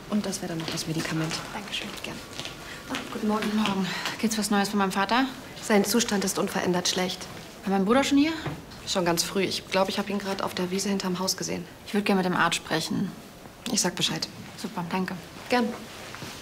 Und das wäre dann noch das Medikament. Dankeschön. Gern. Guten Morgen. Guten Morgen. Gibt's was Neues von meinem Vater? Sein Zustand ist unverändert schlecht. War mein Bruder schon hier? Schon ganz früh. Ich glaube, ich habe ihn gerade auf der Wiese hinterm Haus gesehen. Ich würde gerne mit dem Arzt sprechen. Ich sag Bescheid. Super, danke. Gern.